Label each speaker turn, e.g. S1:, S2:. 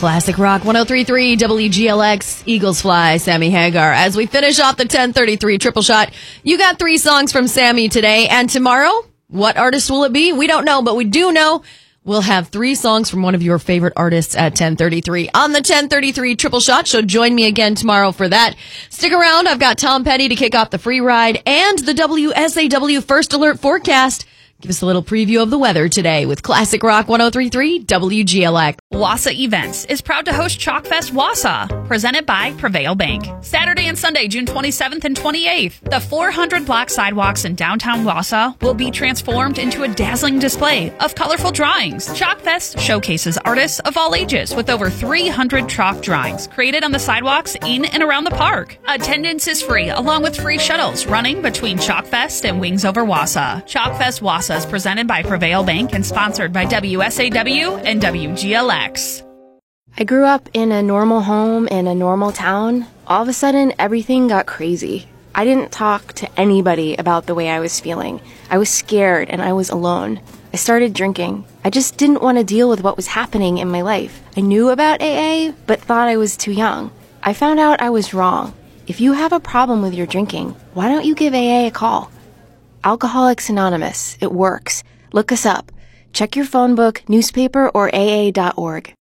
S1: Classic Rock 103.3 WGLX, Eagles Fly, Sammy Hagar. As we finish off the 1033 triple shot, you got 3 songs from Sammy today. And tomorrow, what artist will it be? We don't know, but we do know we'll have 3 songs from one of your favorite artists at 1033 on the 1033 triple shot. So join me again tomorrow for that. Stick around. I've got Tom Petty to kick off the free ride and the WSAW First Alert forecast. Give us a little preview of the weather today with Classic Rock 103.3 WGLX.
S2: Wausau Events is proud to host Chalkfest Wausau, presented by Prevail Bank. Saturday and Sunday, June 27th and 28th, the 400-block sidewalks in downtown Wausau will be transformed into a dazzling display of colorful drawings. Chalkfest showcases artists of all ages with over 300 chalk drawings created on the sidewalks in and around the park. Attendance is free, along with free shuttles running between Chalkfest and Wings Over Wausau. Chalkfest Wausau is presented by Prevail Bank and sponsored by WSAW and WGLX.
S3: I grew up in a normal home in a normal town. All of a sudden, everything got crazy. I didn't talk to anybody about the way I was feeling. I was scared and I was alone. I started drinking. I just didn't want to deal with what was happening in my life. I knew about AA, but thought I was too young. I found out I was wrong. If you have a problem with your drinking, why don't you give AA a call? Alcoholics Anonymous. It works. Look us up. Check your phone book, newspaper, or AA.org.